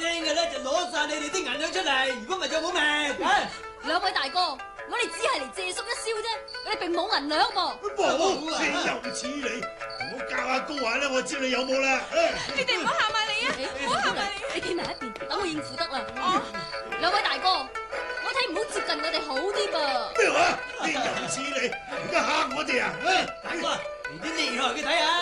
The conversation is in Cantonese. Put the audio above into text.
聲嘅咧，就攞晒你哋啲銀兩出嚟，如果唔係就冇命。 兩位大哥，我哋只係嚟借宿一宵啫，我哋並冇銀兩噃。 冇，你又似你，同我教下高下啦，我知你有冇啦。 你哋唔好行埋嚟啊！唔好行埋嚟！ 你企埋一邊，等我應付得啦。兩位大哥，我睇唔好接近我哋好啲噃。 咩話？你又似你，而家嚇我哋啊！ 大哥，嚟啲厲害嘅睇下。